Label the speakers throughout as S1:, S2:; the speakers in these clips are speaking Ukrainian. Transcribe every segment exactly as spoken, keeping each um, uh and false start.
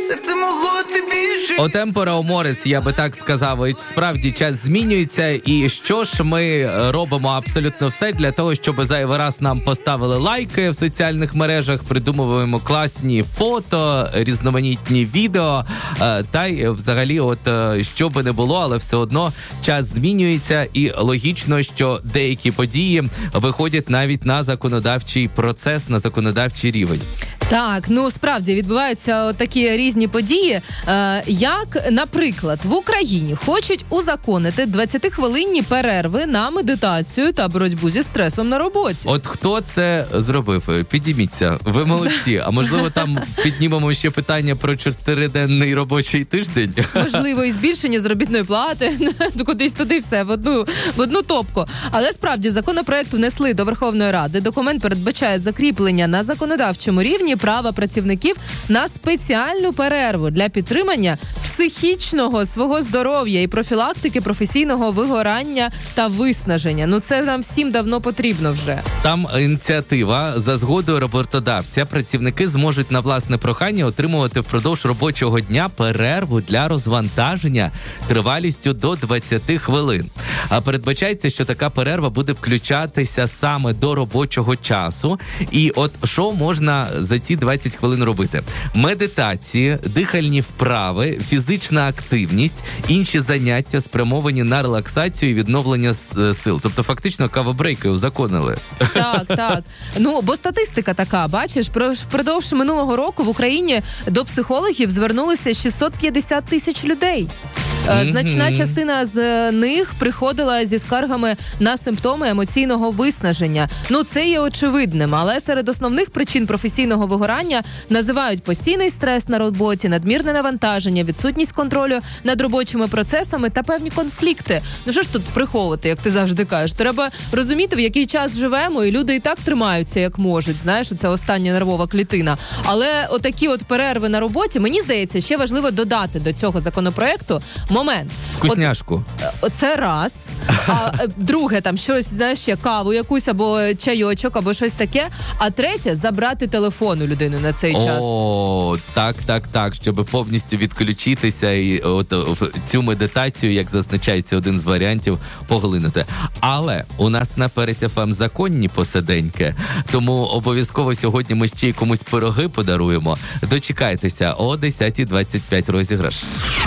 S1: серце мого ти більше.
S2: О темпора, о морець, я би так сказав. Ось справді час змінюється. І що ж, ми робимо абсолютно все для того, щоб зайвий раз нам поставили лайки в соціальних мережах, придумуємо класні фото, різноманітні відео. Та й взагалі, от що би не було, але все одно час змінюється. І логічно, що деякі події виходять навіть на законодавчий процес, на законодавчий рівень.
S3: Так, ну справді відбуваються такі різні події, е, як, наприклад, в Україні хочуть узаконити двадцятихвилинні перерви на медитацію та боротьбу зі стресом на роботі.
S2: От хто це зробив? Підійміться, ви молодці. А можливо, там піднімемо ще питання про чотириденний робочий тиждень?
S3: Можливо, і збільшення заробітної плати, кудись туди все, в одну, в одну топку. Але справді законопроект внесли до Верховної Ради. Документ передбачає закріплення на законодавчому рівні права працівників на спеціальну перерву для підтримання психічного свого здоров'я і профілактики професійного вигорання та виснаження. Ну це нам всім давно потрібно вже.
S2: Там ініціатива. За згодою роботодавця працівники зможуть на власне прохання отримувати впродовж робочого дня перерву для розвантаження тривалістю до двадцяти хвилин. А передбачається, що така перерва буде включатися саме до робочого часу. І от що можна за ці двадцять хвилин робити? Медитації, дихальні вправи, фізична активність, інші заняття спрямовані на релаксацію і відновлення сил. Тобто фактично кавобрейки узаконили.
S3: Так, так. Ну, бо статистика така, бачиш, впродовж минулого року в Україні до психологів звернулися шістсот п'ятдесят тисяч людей. Mm-hmm. Значна частина з них приходила зі скаргами на симптоми емоційного виснаження. Ну, це є очевидним, але серед основних причин професійного вигорання називають постійний стрес на роботі, надмірне навантаження, відсутність контролю над робочими процесами та певні конфлікти. Ну, що ж тут приховувати, як ти завжди кажеш? Треба розуміти, в який час живемо, і люди і так тримаються, як можуть. Знаєш, це остання нервова клітина. Але отакі от перерви на роботі, мені здається, ще важливо додати до цього законопроекту момент.
S2: Вкусняшку.
S3: От, це раз. А друге, там щось, знаєш, ще каву якусь, або чайочок, або щось таке. А третє, забрати телефон у людини на цей час.
S2: О, так, так, так, щоб повністю відключитися і от в цю медитацію, як зазначається один з варіантів, поглинути. Але у нас на Перець еф ем законні посиденьки, тому обов'язково сьогодні ми ще й комусь пироги подаруємо. Дочекайтеся, о десята двадцять п'ять розіграш.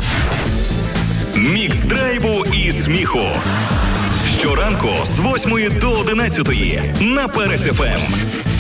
S4: Мікс драйву і сміху. Щоранку з восьмої до одинадцятої на Перець еф ем.